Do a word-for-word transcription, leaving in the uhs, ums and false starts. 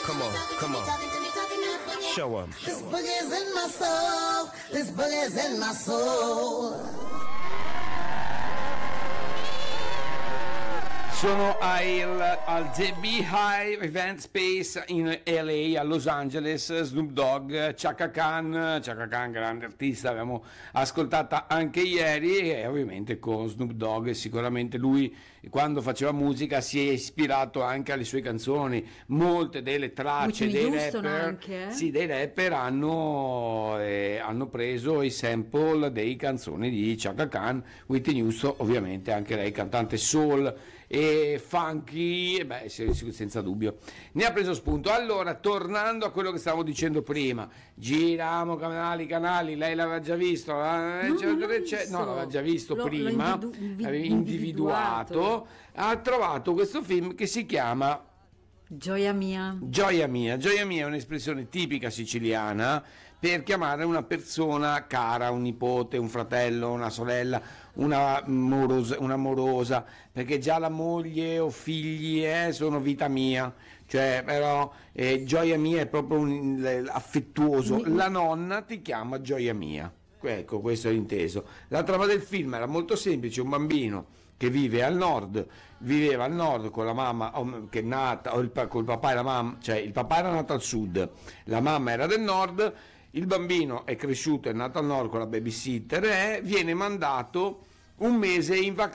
Come on, come on. Show 'em. This boogie's in my soul. This boogie's in my soul. Sono al, al The Beehive Event Space in L A, a Los Angeles. Snoop Dogg, Chaka Khan, Chaka Khan, grande artista, abbiamo ascoltata anche ieri, e ovviamente con Snoop Dogg sicuramente lui quando faceva musica si è ispirato anche alle sue canzoni. Molte delle tracce Whitney dei Houston rapper, anche, eh? sì, dei rapper hanno, eh, hanno preso i sample dei canzoni di Chaka Khan. Whitney Houston ovviamente anche lei cantante soul e funky, beh, senza dubbio ne ha preso spunto. Allora, tornando a quello che stavamo dicendo prima, giriamo canali, canali, lei l'aveva già visto, eh, No, c'è, non l'ho c'è, visto. no, l'aveva già visto L'ho- l'ho prima, individu- invi- aveva individuato, individuato. ha trovato questo film che si chiama Gioia mia. Gioia mia. Gioia mia è un'espressione tipica siciliana per chiamare una persona cara, un nipote, un fratello, una sorella, una morosa, una morosa, perché già la moglie o figli eh, sono vita mia, cioè però eh, gioia mia è proprio un, eh, affettuoso. La nonna ti chiama gioia mia. Ecco, questo è inteso. La trama del film era molto semplice: un bambino che vive al nord, viveva al nord con la mamma o, che è nata, o il, pa- col papà e la mamma, cioè il papà era nato al sud, la mamma era del nord, il bambino è cresciuto, è nato al nord con la babysitter e viene mandato un mese in vacanza